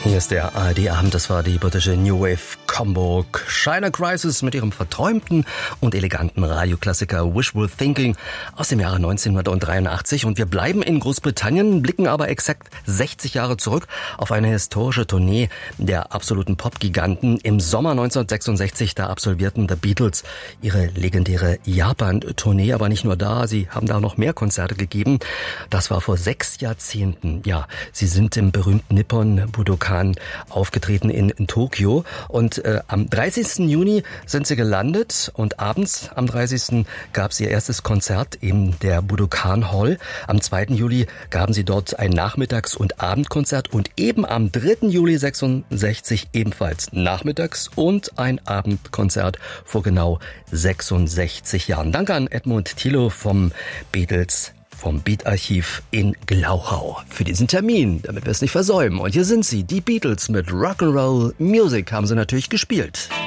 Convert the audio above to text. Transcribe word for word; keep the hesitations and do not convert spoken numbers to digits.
Hier ist der A R D-Abend, das war die britische New Wave Combo China Crisis mit ihrem verträumten und eleganten Radioklassiker Wishful Thinking aus dem Jahre neunzehnhundertdreiundachtzig. Und wir bleiben in Großbritannien, blicken aber exakt sechzig Jahre zurück auf eine historische Tournee der absoluten Pop-Giganten. Im Sommer neunzehnhundertsechsundsechzig, da absolvierten The Beatles ihre legendäre Japan-Tournee, aber nicht nur da, sie haben da noch mehr Konzerte gegeben. Das war vor sechs Jahrzehnten. Ja, sie sind im berühmten Nippon Budokan aufgetreten in, in Tokio und äh, am dreißigsten Juni sind sie gelandet und abends am dreißigsten gab es ihr erstes Konzert in der Budokan Hall. Am zweiten Juli gaben sie dort ein Nachmittags- und Abendkonzert und eben am dritten Juli sechsundsechzig ebenfalls Nachmittags- und ein Abendkonzert vor genau sechsundsechzig Jahren. Danke an Edmund Thiele vom Beatles vom Beat-Archiv in Glauchau für diesen Termin, damit wir es nicht versäumen. Und hier sind sie, die Beatles mit Rock'n'Roll Music haben sie natürlich gespielt.